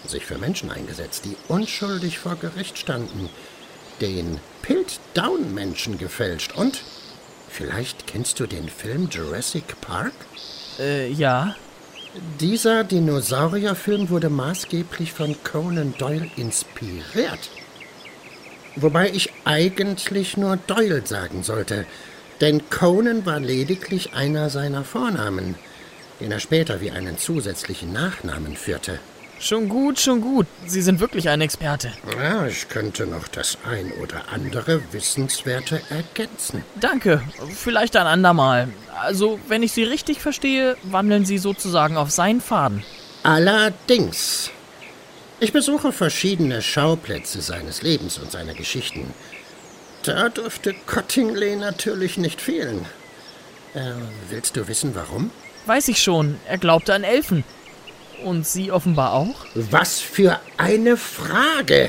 sich für Menschen eingesetzt, die unschuldig vor Gericht standen, den Piltdown-Menschen gefälscht. Und vielleicht kennst du den Film Jurassic Park? Ja. Dieser Dinosaurierfilm wurde maßgeblich von Conan Doyle inspiriert. Wobei ich eigentlich nur Doyle sagen sollte, denn Conan war lediglich einer seiner Vornamen, den er später wie einen zusätzlichen Nachnamen führte. Schon gut. Sie sind wirklich ein Experte. Ja, ich könnte noch das ein oder andere Wissenswerte ergänzen. Danke. Vielleicht ein andermal. Also, wenn ich Sie richtig verstehe, wandeln Sie sozusagen auf seinen Faden. Allerdings. Ich besuche verschiedene Schauplätze seines Lebens und seiner Geschichten. Da dürfte Cottingley natürlich nicht fehlen. Willst du wissen, warum? Weiß ich schon. Er glaubte an Elfen. Und Sie offenbar auch? Was für eine Frage!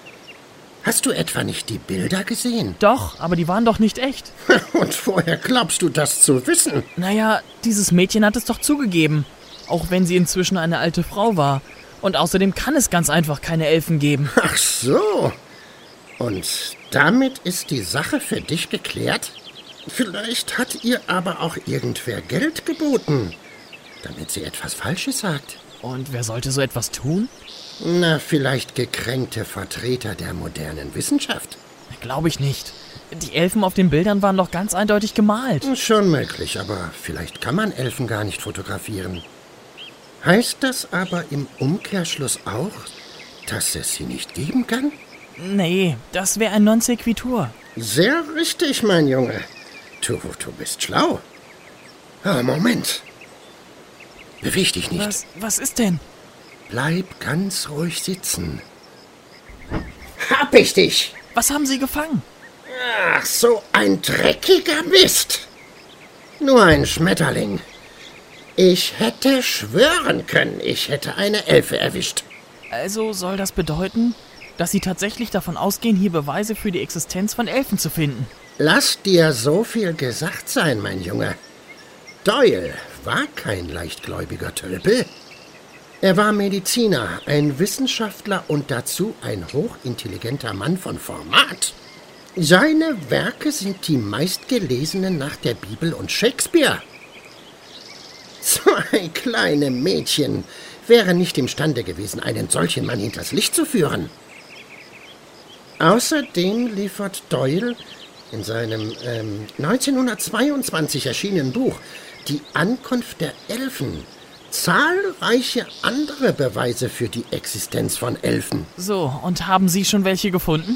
Hast du etwa nicht die Bilder gesehen? Doch, aber die waren doch nicht echt. Und woher glaubst du das zu wissen? Naja, dieses Mädchen hat es doch zugegeben. Auch wenn sie inzwischen eine alte Frau war. Und außerdem kann es ganz einfach keine Elfen geben. Ach so. Und damit ist die Sache für dich geklärt? Vielleicht hat ihr aber auch irgendwer Geld geboten, damit sie etwas Falsches sagt. Und wer sollte so etwas tun? Na, vielleicht gekränkte Vertreter der modernen Wissenschaft. Glaube ich nicht. Die Elfen auf den Bildern waren doch ganz eindeutig gemalt. Schon möglich, aber vielleicht kann man Elfen gar nicht fotografieren. Heißt das aber im Umkehrschluss auch, dass es sie nicht geben kann? Nee, das wäre ein Non sequitur. Sehr richtig, mein Junge. Du bist schlau. Ah, Moment. Beweg dich nicht. Was ist denn? Bleib ganz ruhig sitzen. Hab ich dich! Was haben Sie gefangen? Ach, so ein dreckiger Mist. Nur ein Schmetterling. Ich hätte schwören können, ich hätte eine Elfe erwischt. Also soll das bedeuten, dass Sie tatsächlich davon ausgehen, hier Beweise für die Existenz von Elfen zu finden? Lass dir so viel gesagt sein, mein Junge. Doyle war kein leichtgläubiger Tölpel. Er war Mediziner, ein Wissenschaftler und dazu ein hochintelligenter Mann von Format. Seine Werke sind die meistgelesenen nach der Bibel und Shakespeare. Zwei kleine Mädchen wären nicht imstande gewesen, einen solchen Mann hinters Licht zu führen. Außerdem liefert Doyle in seinem 1922 erschienenen Buch Die Ankunft der Elfen zahlreiche andere Beweise für die Existenz von Elfen. So, und haben Sie schon welche gefunden?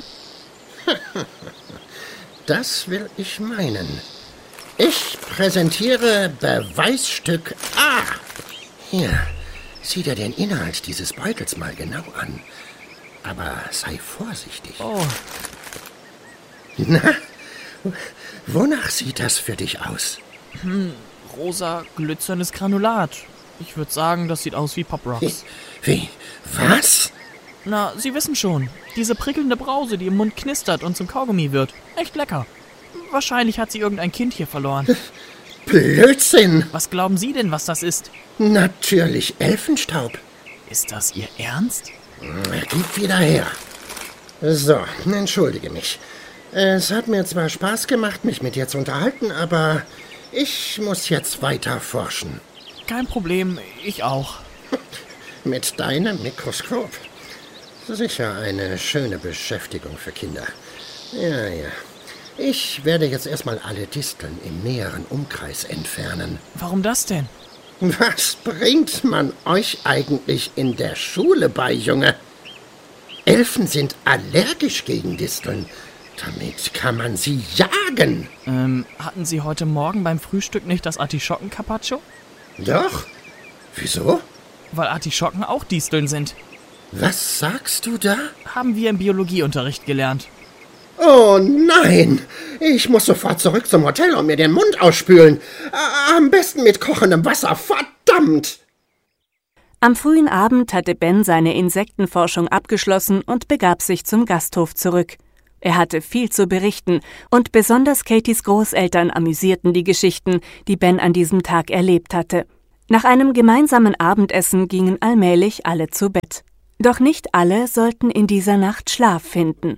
Das will ich meinen. Ich präsentiere Beweisstück A. Hier, sieh dir den Inhalt dieses Beutels mal genau an. Aber sei vorsichtig. Oh. Na, wonach sieht das für dich aus? Rosa, glitzerndes Granulat. Ich würde sagen, das sieht aus wie Pop Rocks. Wie? Was? Na, Sie wissen schon. Diese prickelnde Brause, die im Mund knistert und zum Kaugummi wird. Echt lecker. Wahrscheinlich hat sie irgendein Kind hier verloren. Blödsinn! Was glauben Sie denn, was das ist? Natürlich Elfenstaub. Ist das Ihr Ernst? Gib wieder her. So, entschuldige mich. Es hat mir zwar Spaß gemacht, mich mit dir zu unterhalten, aber ich muss jetzt weiter forschen. Kein Problem, ich auch. Mit deinem Mikroskop. Sicher eine schöne Beschäftigung für Kinder. Ja. Ich werde jetzt erstmal alle Disteln im näheren Umkreis entfernen. Warum das denn? Was bringt man euch eigentlich in der Schule bei, Junge? Elfen sind allergisch gegen Disteln. Damit kann man sie jagen. Hatten Sie heute Morgen beim Frühstück nicht das Artischocken-Carpaccio? Doch. Wieso? Weil Artischocken auch Disteln sind. Was sagst du da? Haben wir im Biologieunterricht gelernt. Oh nein! Ich muss sofort zurück zum Hotel und mir den Mund ausspülen. Am besten mit kochendem Wasser. Verdammt! Am frühen Abend hatte Ben seine Insektenforschung abgeschlossen und begab sich zum Gasthof zurück. Er hatte viel zu berichten und besonders Katies Großeltern amüsierten die Geschichten, die Ben an diesem Tag erlebt hatte. Nach einem gemeinsamen Abendessen gingen allmählich alle zu Bett. Doch nicht alle sollten in dieser Nacht Schlaf finden.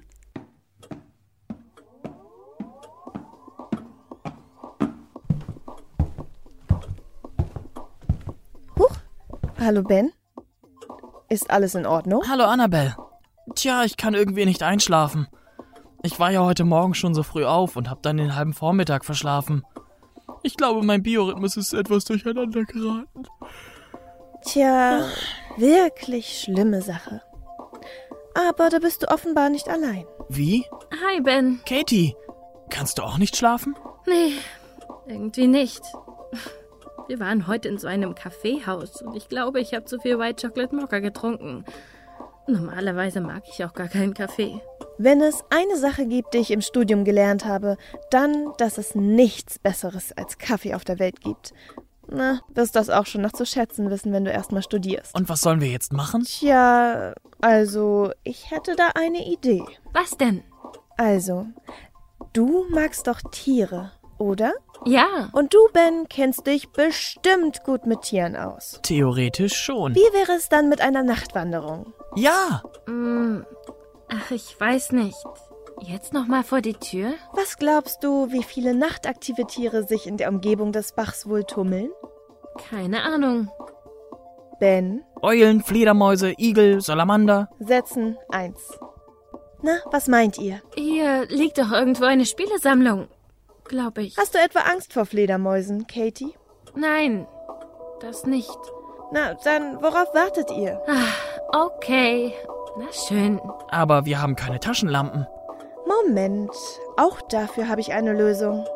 Huch, hallo Ben. Ist alles in Ordnung? Hallo Annabelle. Tja, ich kann irgendwie nicht einschlafen. Ich war ja heute Morgen schon so früh auf und habe dann den halben Vormittag verschlafen. Ich glaube, mein Biorhythmus ist etwas durcheinander geraten. Tja, wirklich schlimme Sache. Aber da bist du offenbar nicht allein. Wie? Hi, Ben. Katie, kannst du auch nicht schlafen? Nee, irgendwie nicht. Wir waren heute in so einem Kaffeehaus und ich glaube, ich habe zu viel White Chocolate Mocha getrunken. Normalerweise mag ich auch gar keinen Kaffee. Wenn es eine Sache gibt, die ich im Studium gelernt habe, dann, dass es nichts Besseres als Kaffee auf der Welt gibt. Na, wirst das auch schon noch zu schätzen wissen, wenn du erstmal studierst. Und was sollen wir jetzt machen? Tja, also, ich hätte da eine Idee. Was denn? Also, du magst doch Tiere, oder? Ja. Und du, Ben, kennst dich bestimmt gut mit Tieren aus. Theoretisch schon. Wie wäre es dann mit einer Nachtwanderung? Ja! Ach, ich weiß nicht. Jetzt noch mal vor die Tür? Was glaubst du, wie viele nachtaktive Tiere sich in der Umgebung des Bachs wohl tummeln? Keine Ahnung. Ben, Eulen, Fledermäuse, Igel, Salamander. Sätzen 1. Na, was meint ihr? Hier liegt doch irgendwo eine Spielesammlung. Glaube ich. Hast du etwa Angst vor Fledermäusen, Katie? Nein, das nicht. Na, dann worauf wartet ihr? Okay, na schön. Aber wir haben keine Taschenlampen. Moment, auch dafür habe ich eine Lösung.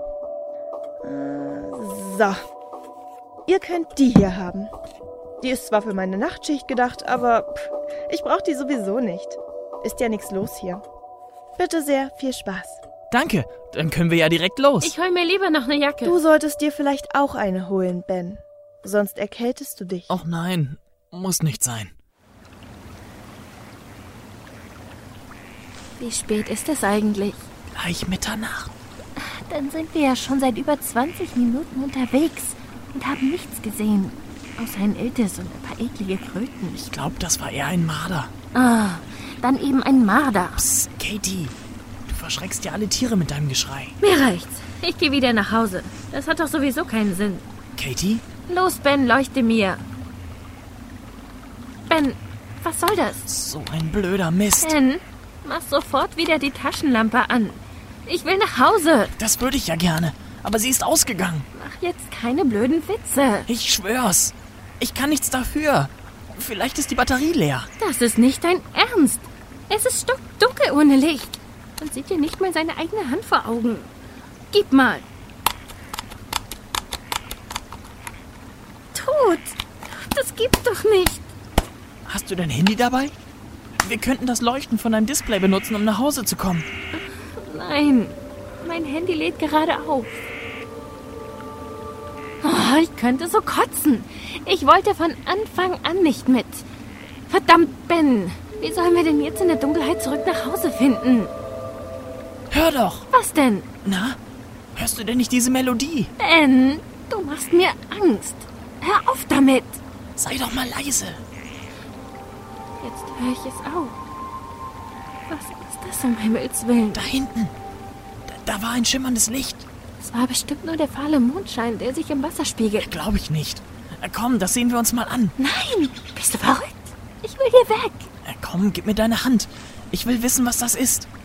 So. Ihr könnt die hier haben. Die ist zwar für meine Nachtschicht gedacht, aber ich brauche die sowieso nicht. Ist ja nichts los hier. Bitte sehr, viel Spaß. Danke, dann können wir ja direkt los. Ich hol mir lieber noch eine Jacke. Du solltest dir vielleicht auch eine holen, Ben. Sonst erkältest du dich. Och nein, muss nicht sein. Wie spät ist es eigentlich? Gleich Mitternacht. Dann sind wir ja schon seit über 20 Minuten unterwegs und haben nichts gesehen. Außer ein Iltis und ein paar eklige Kröten. Ich glaube, das war eher ein Marder. Dann eben ein Marder. Psst, Katie, du verschreckst ja alle Tiere mit deinem Geschrei. Mir reicht's. Ich gehe wieder nach Hause. Das hat doch sowieso keinen Sinn. Katie? Los, Ben, leuchte mir. Ben, was soll das? So ein blöder Mist. Ben, mach sofort wieder die Taschenlampe an. Ich will nach Hause. Das würde ich ja gerne, aber sie ist ausgegangen. Mach jetzt keine blöden Witze. Ich schwör's. Ich kann nichts dafür. Vielleicht ist die Batterie leer. Das ist nicht dein Ernst. Es ist stockdunkel ohne Licht. Man sieht dir nicht mal seine eigene Hand vor Augen. Gib mal. Tot. Das gibt's doch nicht. Hast du dein Handy dabei? Wir könnten das Leuchten von deinem Display benutzen, um nach Hause zu kommen. Nein, mein Handy lädt gerade auf. Oh, ich könnte so kotzen. Ich wollte von Anfang an nicht mit. Verdammt, Ben. Wie sollen wir denn jetzt in der Dunkelheit zurück nach Hause finden? Hör doch. Was denn? Na, hörst du denn nicht diese Melodie? Ben, du machst mir Angst. Hör auf damit. Sei doch mal leise. Jetzt höre ich es auch. Was ist das um Himmels Willen? Da hinten. Da war ein schimmerndes Licht. Es war bestimmt nur der fahle Mondschein, der sich im Wasser spiegelt. Glaube ich nicht. Komm, das sehen wir uns mal an. Nein, bist du verrückt? Ich will hier weg. Komm, gib mir deine Hand. Ich will wissen, was das ist.